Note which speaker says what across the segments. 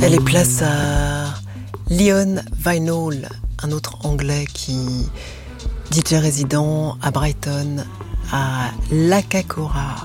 Speaker 1: Elle est place à Leon Weinhold, un autre Anglais qui DJ résident à Brighton, à Lakakorar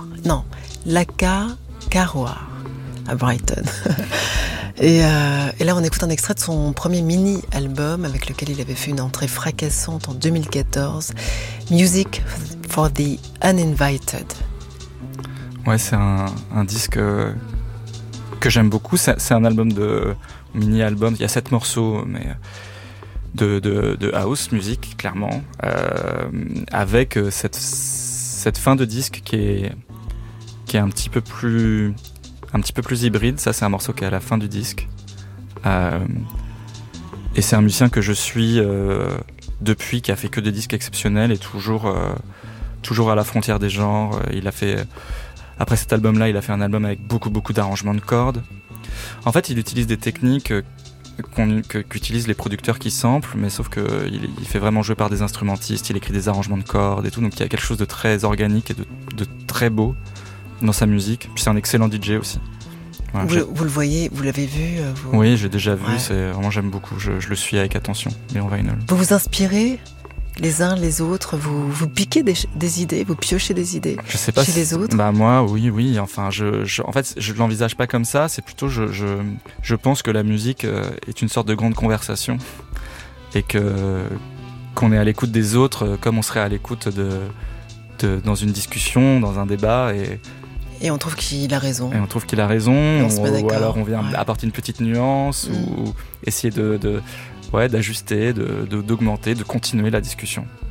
Speaker 1: à Brighton. Et là, on écoute un extrait de son premier mini-album avec lequel il avait fait une entrée fracassante en 2014, Music for the Uninvited.
Speaker 2: Ouais, c'est un disque que j'aime beaucoup. C'est un album mini-album. Il y a 7 morceaux, mais de house music, clairement, avec cette fin de disque qui est un petit peu plus hybride. Ça, c'est un morceau qui est à la fin du disque. Et c'est un musicien que je suis depuis, qui a fait que des disques exceptionnels et toujours à la frontière des genres. Il a fait, après cet album-là, il a fait un album avec beaucoup d'arrangements de cordes. En fait, il utilise des techniques qu'utilisent les producteurs qui samplent, mais sauf qu'il fait vraiment jouer par des instrumentistes, il écrit des arrangements de cordes et tout, donc il y a quelque chose de très organique et de très beau dans sa musique. Puis c'est un excellent DJ aussi. Voilà,
Speaker 1: vous le voyez, vous l'avez vu
Speaker 2: Oui, j'ai déjà vu,
Speaker 1: ouais.
Speaker 2: Vraiment, j'aime beaucoup, je le suis avec attention, Leon Weinhold.
Speaker 1: Vous vous inspirez les uns les autres, vous piquez des idées, vous piochez des idées
Speaker 2: je sais pas
Speaker 1: chez les autres?
Speaker 2: Bah moi, oui, enfin, en fait, je l'envisage pas comme ça, c'est plutôt, je pense que la musique est une sorte de grande conversation et qu'on est à l'écoute des autres comme on serait à l'écoute dans une discussion, dans un débat
Speaker 1: et on trouve qu'il a raison.
Speaker 2: Et on trouve qu'il a raison,
Speaker 1: ou
Speaker 2: alors on vient apporter une petite nuance ou essayer d'ajuster, d'augmenter, de continuer la discussion.